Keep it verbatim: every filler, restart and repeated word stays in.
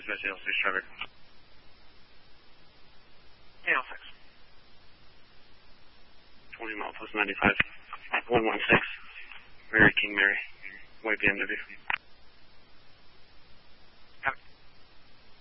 dispatch L six traffic. L six. twenty mile plus ninety-five. one one six. Mary King Mary. White B M W.